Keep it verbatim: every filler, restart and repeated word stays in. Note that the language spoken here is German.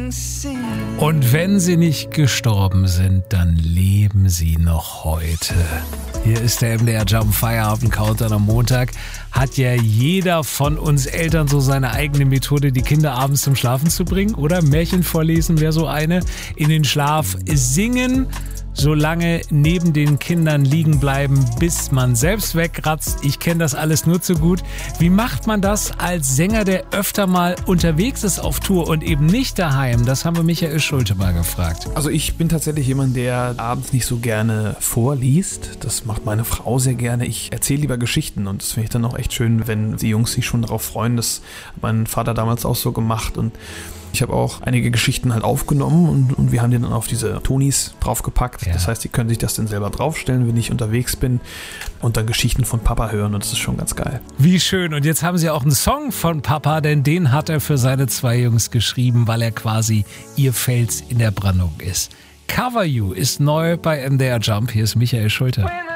Und wenn sie nicht gestorben sind, dann leben sie noch heute. Hier ist der M D R Jump Feierabend Countdown am Montag. Hat ja jeder von uns Eltern so seine eigene Methode, die Kinder abends zum Schlafen zu bringen, oder? Märchen vorlesen wäre so eine. In den Schlaf singen, solange neben den Kindern liegen bleiben, bis man selbst wegratzt. Ich kenne das alles nur zu gut. Wie macht man das als Sänger, der öfter mal unterwegs ist auf Tour und eben nicht daheim? Das haben wir Michael Schulte mal gefragt. Also ich bin tatsächlich jemand, der abends nicht so gerne vorliest. Das macht meine Frau sehr gerne. Ich erzähle lieber Geschichten und das finde ich dann auch echt schön, wenn die Jungs sich schon darauf freuen. Das hat mein Vater damals auch so gemacht und ich habe auch einige Geschichten halt aufgenommen und, und wir haben die dann auf diese Tonis draufgepackt. Ja. Das heißt, die können sich das dann selber draufstellen, wenn ich unterwegs bin und dann Geschichten von Papa hören und das ist schon ganz geil. Wie schön. Und jetzt haben sie auch einen Song von Papa, denn den hat er für seine zwei Jungs geschrieben, weil er quasi ihr Fels in der Brandung ist. Cover You ist neu bei M D R Jump. Hier ist Michael Schulte.